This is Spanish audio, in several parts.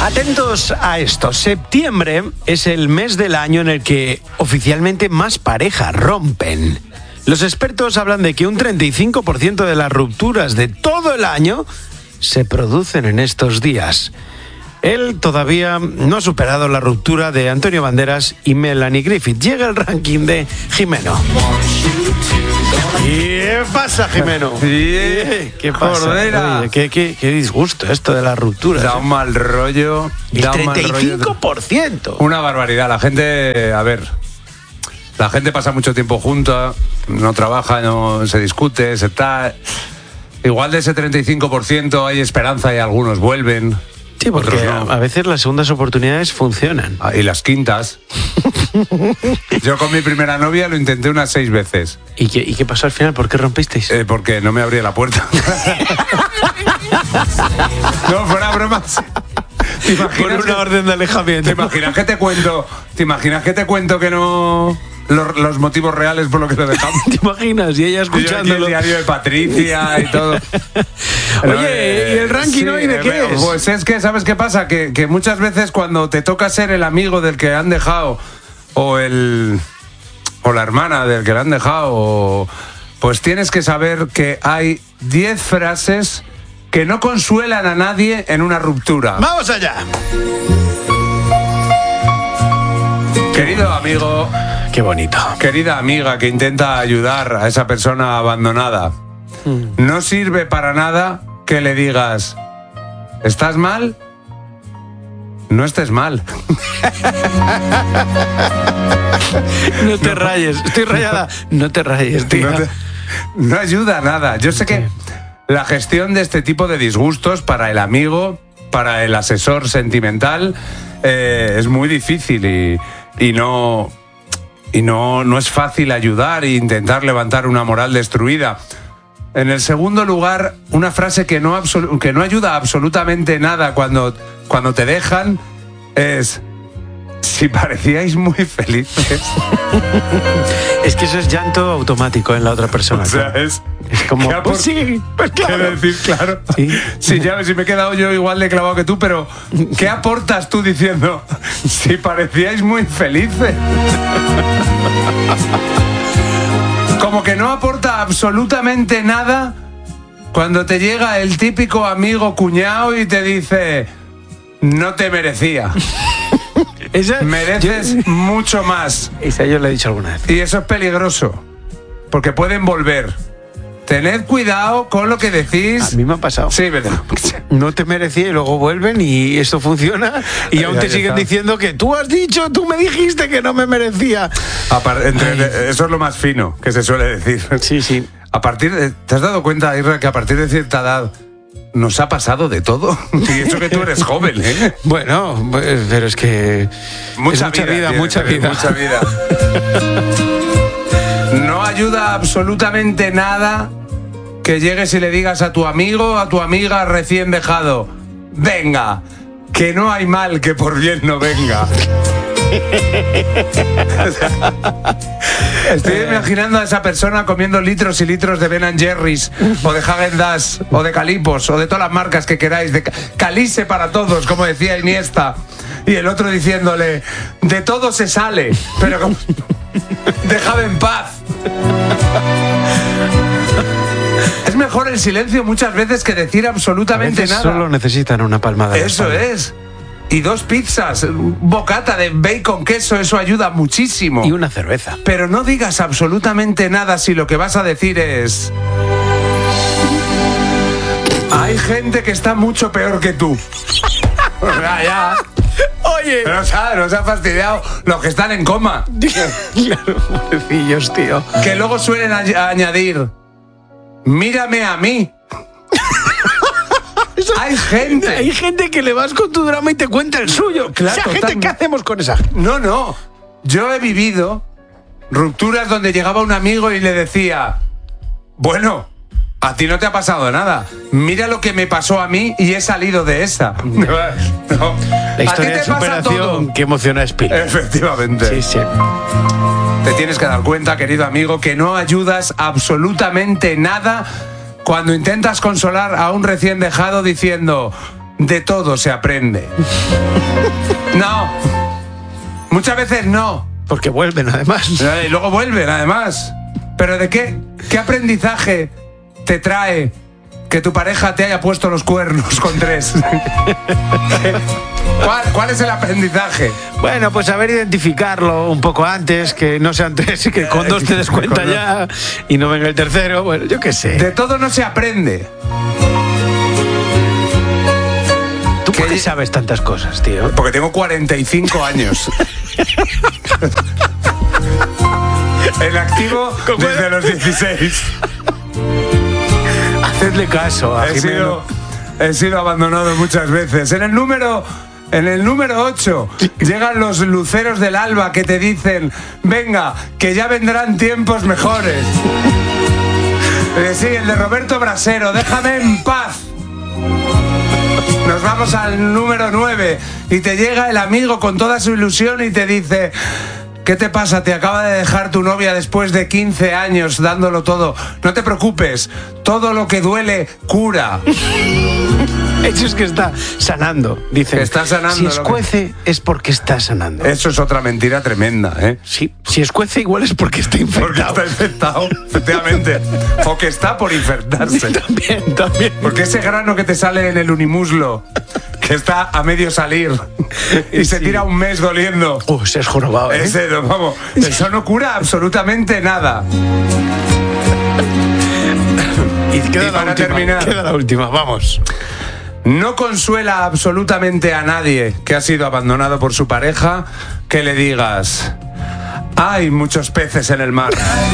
Atentos a esto. Septiembre es el mes del año en el que oficialmente más parejas rompen. Los expertos hablan de que un 35% de las rupturas de todo el año se producen en estos días. Él todavía no ha superado la ruptura de Antonio Banderas y Melanie Griffith. Llega el ranking de Jimeno. ¿Qué pasa, Jimeno? ¿Qué pasa? Oye, qué disgusto esto de las rupturas. Da un mal rollo. El 35%. Una barbaridad. La gente pasa mucho tiempo junta, no trabaja, no se discute, se está... Igual de ese 35% hay esperanza y algunos vuelven. Sí, porque no. A veces las segundas oportunidades funcionan. Y las quintas. Yo con mi primera novia lo intenté unas 6 veces. ¿Y qué pasó al final? ¿Por qué rompisteis? Porque no me abría la puerta. No, fuera bromas. Por una orden de alejamiento. ¿Te imaginas que te cuento que no... Los motivos reales por lo que lo dejamos? ¿Te imaginas? Y ella escuchándolo. El diario de Patricia y todo. Oye, ¿y el ranking hoy de qué es? Pues es que, ¿sabes qué pasa? Que muchas veces cuando te toca ser el amigo del que han dejado o la hermana del que le han dejado, pues tienes que saber que hay 10 frases que no consuelan a nadie en una ruptura. ¡Vamos allá! Querido amigo... Qué bonito. Querida amiga que intenta ayudar a esa persona abandonada, no sirve para nada que le digas, ¿estás mal? No estés mal. No te rayes, estoy rayada. No te rayes, tío. No ayuda a nada. Yo sé que la gestión de este tipo de disgustos para el amigo, para el asesor sentimental, es muy difícil y no es fácil ayudar e intentar levantar una moral destruida. En el segundo lugar, una frase que no ayuda absolutamente nada cuando te dejan es: si parecíais muy felices. Es que eso es llanto automático en la otra persona. O sea, es como, pues sí, pues claro. Quiero decir, claro. Sí. Sí, ya, si me he quedado yo igual de clavado que tú, pero ¿qué aportas tú diciendo si parecíais muy felices? Como que no aporta absolutamente nada cuando te llega el típico amigo cuñado y te dice: no te merecía. Mereces mucho más. Esa yo le he dicho alguna vez. Y eso es peligroso, porque pueden volver. Tened cuidado con lo que decís. A mí me ha pasado. Sí, ¿verdad? No te merecía y luego vuelven y esto funciona y aún te siguen diciendo que tú me dijiste que no me merecía. Eso es lo más fino que se suele decir. Sí, sí. ¿Te has dado cuenta, Isra, que a partir de cierta edad nos ha pasado de todo? Y eso que tú eres joven, ¿eh? Bueno, pero es que... Mucha vida. No ayuda absolutamente nada que llegues y le digas a tu amigo, a tu amiga recién dejado: venga, que no hay mal que por bien no venga. Estoy imaginando a esa persona comiendo litros y litros de Ben & Jerry's o de Häagen-Dazs o de Calipos o de todas las marcas que queráis, de Calice para todos, como decía Iniesta, y el otro diciéndole: de todo se sale, pero déjame en paz. Es mejor el silencio muchas veces que decir absolutamente nada. Solo necesitan una palmada. Eso es. Y 2 pizzas, bocata de bacon, queso, eso ayuda muchísimo. Y una cerveza. Pero no digas absolutamente nada si lo que vas a decir es: hay gente que está mucho peor que tú. O sea, ya. Oye. Pero nos ha fastidiado los que están en coma. Claro, pobrecillos, tío. Que luego suelen añadir: mírame a mí. Hay gente que le vas con tu drama y te cuenta el suyo. Claro, esa gente, ¿qué hacemos con esa? No. Yo he vivido rupturas donde llegaba un amigo y le decía: bueno, a ti no te ha pasado nada. Mira lo que me pasó a mí y he salido de esa. No. La historia de superación que emociona a Spielberg. Efectivamente. Sí. Te tienes que dar cuenta, querido amigo, que no ayudas absolutamente nada cuando intentas consolar a un recién dejado diciendo: de todo se aprende. No. Muchas veces no. Porque vuelven, además. Y luego vuelven, además. ¿Pero de qué? ¿Qué aprendizaje te trae que tu pareja te haya puesto los cuernos con 3? ¿Cuál es el aprendizaje? Bueno, pues saber identificarlo un poco antes, que no sean 3 y que con 2 te des cuenta ya y no venga el tercero. Bueno, yo qué sé. De todo no se aprende. ¿Tú por qué sabes tantas cosas, tío? Porque tengo 45 años. En activo desde los 16. Hacedle caso a Jimeno. He sido abandonado muchas veces. En el número 8 llegan los luceros del alba que te dicen: venga, que ya vendrán tiempos mejores. Sí, el de Roberto Brasero, déjame en paz. Nos vamos al número 9 y te llega el amigo con toda su ilusión y te dice: ¿qué te pasa? Te acaba de dejar tu novia después de 15 años dándolo todo. No te preocupes, todo lo que duele cura. Eso es que está sanando, dicen. Está sanando. Si escuece es porque está sanando. Eso es otra mentira tremenda, ¿eh? Sí, si escuece igual es porque está infectado. Porque está infectado, efectivamente. O que está por infectarse. También. Porque ese grano que te sale en el unimuslo, que está a medio salir y se tira un mes doliendo. Se has jorobado, ¿eh? Eso no cura absolutamente nada. Y queda para terminar, queda la última, vamos. No consuela absolutamente a nadie que ha sido abandonado por su pareja que le digas: hay muchos peces en el mar.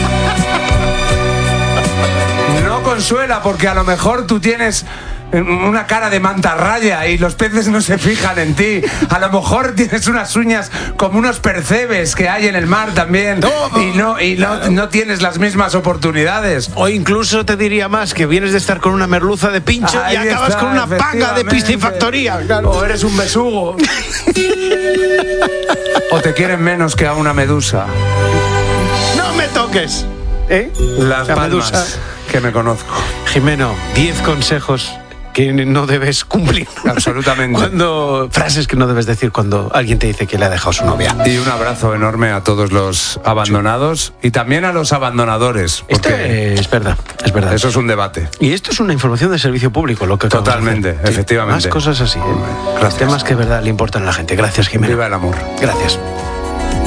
No consuela, porque a lo mejor tú tienes una cara de mantarraya y los peces no se fijan en ti. A lo mejor tienes unas uñas como unos percebes que hay en el mar también. No tienes las mismas oportunidades. O incluso te diría más, que vienes de estar con una merluza de pincho y acabas con una panga de piscifactoría. Claro. O eres un besugo. O te quieren menos que a una medusa. ¡No me toques! Las la palmas medusa. Que me conozco. Jimeno, 10 consejos que no debes cumplir. Absolutamente. Frases que no debes decir cuando alguien te dice que le ha dejado su novia. Y un abrazo enorme a todos los abandonados y también a los abandonadores. Es verdad. Eso es un debate. Y esto es una información de servicio público, lo que acabamos de hacer. Totalmente, efectivamente. Más cosas así, ¿eh? Gracias. Temas que de verdad le importan a la gente. Gracias, Jimeno. Viva el amor. Gracias.